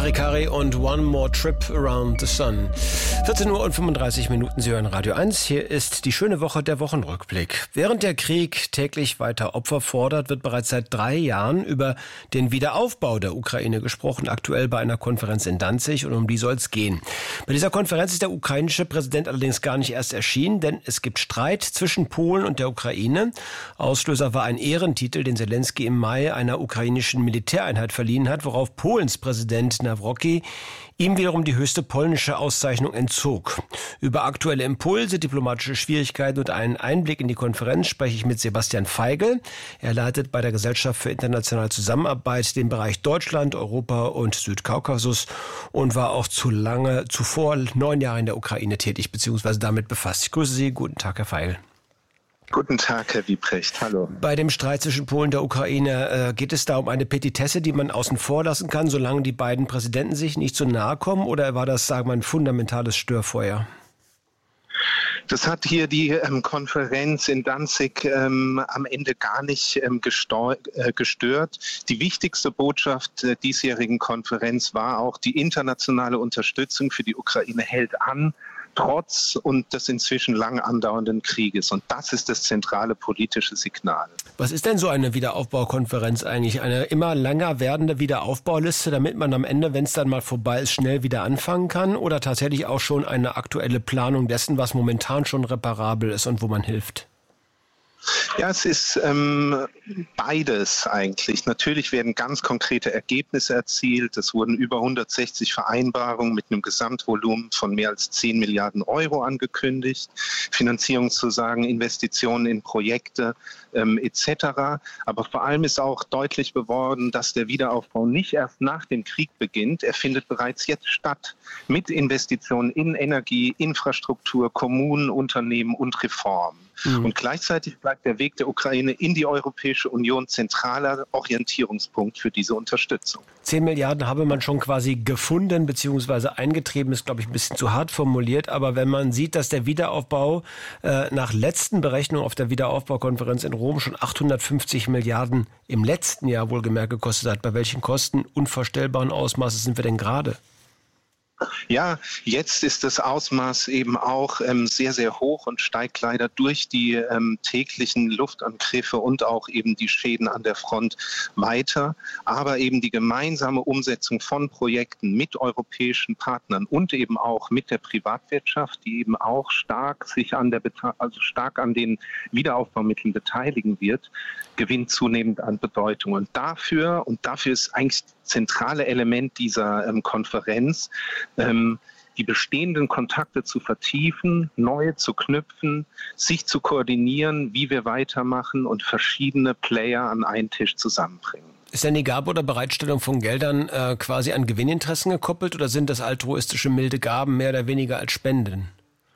Harikari und One More Trip Around the Sun. 14 Uhr und 35 Minuten, Sie hören Radio 1. Hier ist die schöne Woche, der Wochenrückblick. Während der Krieg täglich weiter Opfer fordert, wird bereits seit 3 Jahren über den Wiederaufbau der Ukraine gesprochen, aktuell bei einer Konferenz in Danzig, und um die soll es gehen. Bei dieser Konferenz ist der ukrainische Präsident allerdings gar nicht erst erschienen, denn es gibt Streit zwischen Polen und der Ukraine. Auslöser war ein Ehrentitel, den Selenskyj im Mai einer ukrainischen Militäreinheit verliehen hat, worauf Polens Präsident Nawrocki ihm wiederum die höchste polnische Auszeichnung entzog. Über aktuelle Impulse, diplomatische Schwierigkeiten und einen Einblick in die Konferenz spreche ich mit Sebastian Feigl. Er leitet bei der Gesellschaft für internationale Zusammenarbeit den Bereich Deutschland, Europa und Südkaukasus und war auch zuvor 9 Jahre in der Ukraine tätig bzw. damit befasst. Ich grüße Sie. Guten Tag, Herr Feigl. Guten Tag, Herr Wiebrecht. Hallo. Bei dem Streit zwischen Polen und der Ukraine geht es da um eine Petitesse, die man außen vor lassen kann, solange die beiden Präsidenten sich nicht zu nahe kommen, oder war das, sagen wir, ein fundamentales Störfeuer? Das hat hier die Konferenz in Danzig am Ende gar nicht gestört. Die wichtigste Botschaft der diesjährigen Konferenz war auch, die internationale Unterstützung für die Ukraine hält an, trotz und des inzwischen lang andauernden Krieges. Und das ist das zentrale politische Signal. Was ist denn so eine Wiederaufbaukonferenz eigentlich? Eine immer länger werdende Wiederaufbauliste, damit man am Ende, wenn es dann mal vorbei ist, schnell wieder anfangen kann? Oder tatsächlich auch schon eine aktuelle Planung dessen, was momentan schon reparabel ist und wo man hilft? Ja, es ist beides eigentlich. Natürlich werden ganz konkrete Ergebnisse erzielt. Es wurden über 160 Vereinbarungen mit einem Gesamtvolumen von mehr als 10 Milliarden Euro angekündigt. Finanzierungszusagen, Investitionen in Projekte etc. Aber vor allem ist auch deutlich geworden, dass der Wiederaufbau nicht erst nach dem Krieg beginnt. Er findet bereits jetzt statt mit Investitionen in Energie, Infrastruktur, Kommunen, Unternehmen und Reformen. Und gleichzeitig bleibt der Weg der Ukraine in die Europäische Union zentraler Orientierungspunkt für diese Unterstützung. 10 Milliarden habe man schon quasi gefunden bzw. eingetrieben, ist, glaube ich, ein bisschen zu hart formuliert. Aber wenn man sieht, dass der Wiederaufbau nach letzten Berechnungen auf der Wiederaufbaukonferenz in Rom schon 850 Milliarden im letzten Jahr wohlgemerkt gekostet hat, bei welchen Kosten unvorstellbaren Ausmaßes sind wir denn gerade? Ja, jetzt ist das Ausmaß eben auch sehr, sehr hoch und steigt leider durch die täglichen Luftangriffe und auch eben die Schäden an der Front weiter. Aber eben die gemeinsame Umsetzung von Projekten mit europäischen Partnern und eben auch mit der Privatwirtschaft, die eben auch stark stark an den Wiederaufbaumitteln beteiligen wird, gewinnt zunehmend an Bedeutung. Und dafür ist eigentlich das zentrale Element dieser Konferenz, die bestehenden Kontakte zu vertiefen, neue zu knüpfen, sich zu koordinieren, wie wir weitermachen und verschiedene Player an einen Tisch zusammenbringen. Ist denn die Gabe oder Bereitstellung von Geldern quasi an Gewinninteressen gekoppelt, oder sind das altruistische milde Gaben mehr oder weniger als Spenden?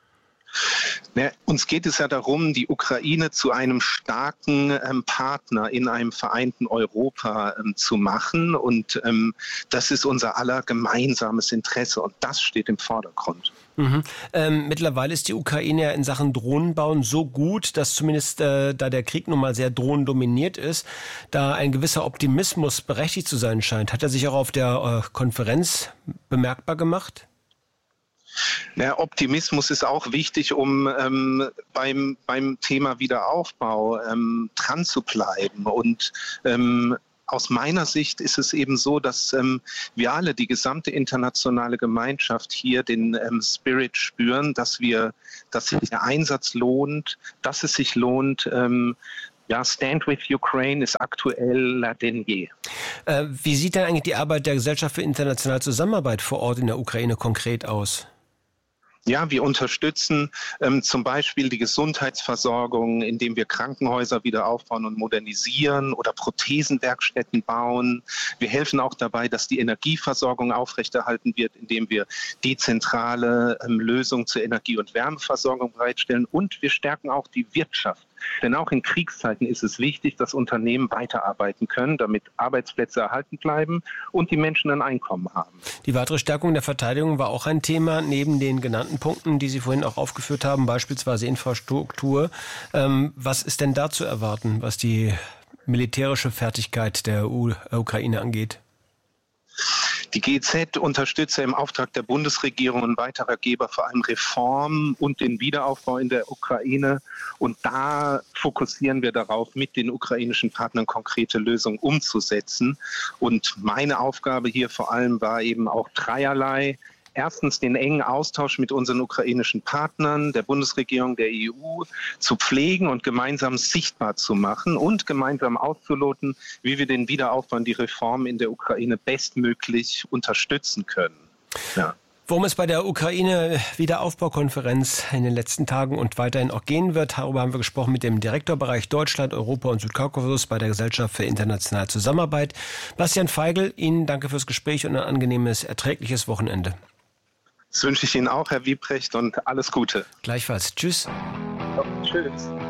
Ja, uns geht es ja darum, die Ukraine zu einem starken Partner in einem vereinten Europa zu machen. Und das ist unser aller gemeinsames Interesse. Und das steht im Vordergrund. Mittlerweile ist die Ukraine ja in Sachen Drohnenbauen so gut, dass zumindest da der Krieg nun mal sehr drohnendominiert ist, da ein gewisser Optimismus berechtigt zu sein scheint. Hat er sich auch auf der Konferenz bemerkbar gemacht? Ja, Optimismus ist auch wichtig, um beim Thema Wiederaufbau dran zu bleiben. Und aus meiner Sicht ist es eben so, dass wir alle, die gesamte internationale Gemeinschaft hier den Spirit spüren, dass sich der Einsatz lohnt, dass es sich lohnt. Stand with Ukraine ist aktueller denn je. Wie sieht denn eigentlich die Arbeit der Gesellschaft für internationale Zusammenarbeit vor Ort in der Ukraine konkret aus? Ja, wir unterstützen zum Beispiel die Gesundheitsversorgung, indem wir Krankenhäuser wieder aufbauen und modernisieren oder Prothesenwerkstätten bauen. Wir helfen auch dabei, dass die Energieversorgung aufrechterhalten wird, indem wir dezentrale Lösungen zur Energie- und Wärmeversorgung bereitstellen. Und wir stärken auch die Wirtschaft. Denn auch in Kriegszeiten ist es wichtig, dass Unternehmen weiterarbeiten können, damit Arbeitsplätze erhalten bleiben und die Menschen ein Einkommen haben. Die weitere Stärkung der Verteidigung war auch ein Thema, neben den genannten Punkten, die Sie vorhin auch aufgeführt haben, beispielsweise Infrastruktur. Was ist denn da zu erwarten, was die militärische Fertigkeit der Ukraine angeht? Die GEZ unterstütze im Auftrag der Bundesregierung und weiterer Geber vor allem Reformen und den Wiederaufbau in der Ukraine. Und da fokussieren wir darauf, mit den ukrainischen Partnern konkrete Lösungen umzusetzen. Und meine Aufgabe hier vor allem war eben auch dreierlei. Erstens den engen Austausch mit unseren ukrainischen Partnern, der Bundesregierung, der EU zu pflegen und gemeinsam sichtbar zu machen und gemeinsam auszuloten, wie wir den Wiederaufbau und die Reformen in der Ukraine bestmöglich unterstützen können. Ja. Worum es bei der Ukraine-Wiederaufbaukonferenz in den letzten Tagen und weiterhin auch gehen wird, darüber haben wir gesprochen mit dem Direktorbereich Deutschland, Europa und Südkaukasus bei der Gesellschaft für internationale Zusammenarbeit. Bastian Feigl, Ihnen danke fürs Gespräch und ein angenehmes, erträgliches Wochenende. Das wünsche ich Ihnen auch, Herr Wiebrecht, und alles Gute. Gleichfalls. Tschüss. Tschüss.